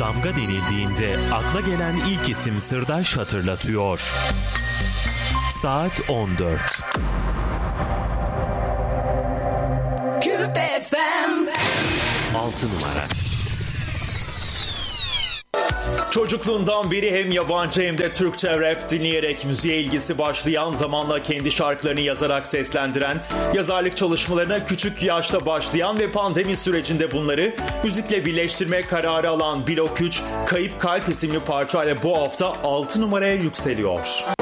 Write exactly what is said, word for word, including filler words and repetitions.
Damga denildiğinde akla gelen ilk isim Sırdaş hatırlatıyor. Saat on dört. Küp F M altı numara. Çocukluğundan beri hem yabancı hem de Türkçe rap dinleyerek müziğe ilgisi başlayan, zamanla kendi şarkılarını yazarak seslendiren, yazarlık çalışmalarına küçük yaşta başlayan ve pandemi sürecinde bunları müzikle birleştirme kararı alan Blok üç, Kayıp Kalp isimli parçayla bu hafta altı numaraya yükseliyor.